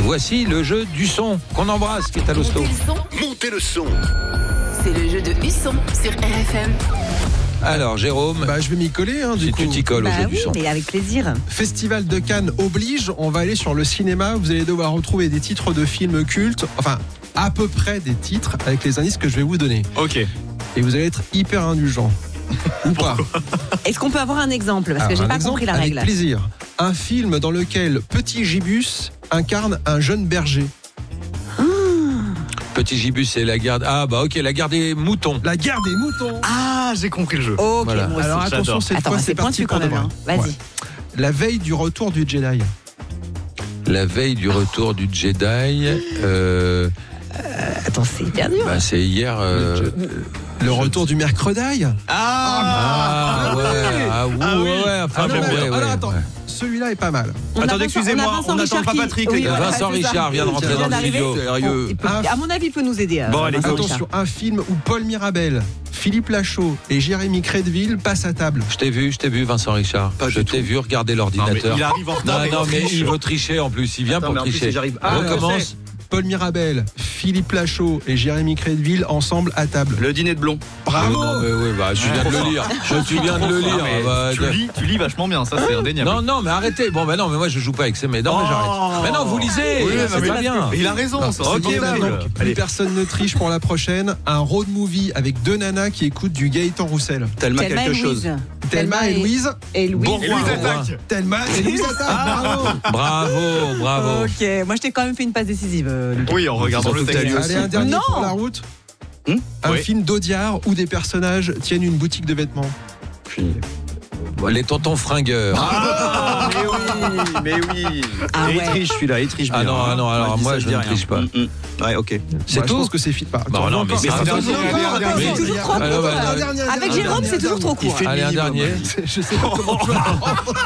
Voici le jeu du son qu'on embrasse, qui est à l'hosto. Montez le son. C'est le jeu de Husson sur RFM. Alors, Jérôme, je vais m'y coller, du si coup. tu t'y colles au jeu du oui, son. mais avec plaisir. Festival de Cannes oblige, on va aller sur le cinéma. Vous allez devoir retrouver des titres de films cultes, enfin, à peu près des titres, avec les indices que je vais vous donner. Ok. Et vous allez être hyper indulgent. Ou pas. Est-ce qu'on peut avoir un exemple? Parce que j'ai pas compris la règle. Avec plaisir. Un film dans lequel Petit Gibus incarne un jeune berger. Petit Gibus, c'est la garde. Ah, bah ok, la garde des moutons. La guerre des moutons. Ah, j'ai compris le jeu. Ok, Voilà. moi aussi. Alors attention, J'adore. cette Attends, fois c'est c'est parti pointu quand pour de même. vrai. Vas-y. Ouais. La veille du retour du Jedi. La veille du retour du Jedi. Attends, c'est hyper dur. C'est hier. Le retour du mercredi. Ah ouais. Enfin, non, bon, mais ouais, alors ouais. attends, celui-là est pas mal. On a Attendez, Vincent- excusez-moi, on a on Vincent n'attend pas Richard Patrick, qui- les gars. voilà, Vincent c'est ça. Richard vient de rentrer dans le d'arriver. studio. Sérieux. Il peut- à mon avis, il peut nous aider. Bon, allez, Vincent go. Richard. Attention, un film où Paul Mirabel, Philippe Lachaud et Jérémy Crédeville passent à table. Je t'ai vu, Vincent Richard. Pas Je du t'ai tout. vu regarder Non, mais l'ordinateur. il arrive en retard. Non, mais il veut tricher en plus. Il vient Attends, pour mais en plus, tricher. j'arrive- Ah, On commence. Paul Mirabel, Philippe Lachaud et Jérémy Crédeville ensemble à table. Le dîner de blond. Bravo. Je viens de le lire. Je viens de le lire. Tu lis vachement bien, ça c'est indéniable. Non, mais arrêtez. Bon, mais moi je joue pas avec ces mais non, mais j'arrête. Mais non, vous lisez. Oui, c'est pas bien. Il a raison, ça. C'est Ok, bon, bah, donc, plus allez. personne ne triche pour la prochaine. Un road movie avec deux nanas qui écoutent du Gaëtan Roussel. Tellement Thelma et quelque chose. Louise. Thelma et Louise. Et Louise. Bourgoin. Louise Bourgoin. attaque. Thelma et Louise attaque. Bravo. Bravo. Ok, moi je t'ai quand même fait une passe décisive. Lucas. Oui, en regardant le Surtout que t'as texte. lu Allez, un dernier Non. pour la route. Un Oui. film d'Audiard où des personnages tiennent une boutique de vêtements. Les tontons fringueurs. Ah, mais oui. Ah Et il ouais. triche celui-là, il triche bien. Ah non, alors dis moi ça, je dis ne rien. triche pas. Ouais, ok. C'est Moi, je tout. pense que c'est fit pas. Bah non, mais c'est un dernier. C'est toujours trop court. Alors, Un dernier, Avec Jérôme, c'est toujours trop court. Allez, un dernier. Je sais pas comment tu vas.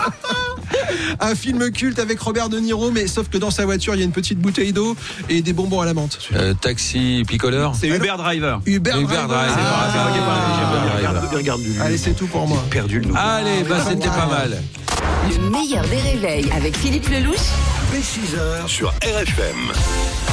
Un film culte avec Robert De Niro, mais sauf que dans sa voiture, il y a une petite bouteille d'eau et des bonbons à la menthe. Taxi picoleur. C'est Uber Driver. Uber Driver. Regarde lui. Allez, c'est tout pour moi. Perdu le nom. Allez, c'était pas mal. Le meilleur des réveils avec Philippe Lelouch. Dès 6h sur RFM.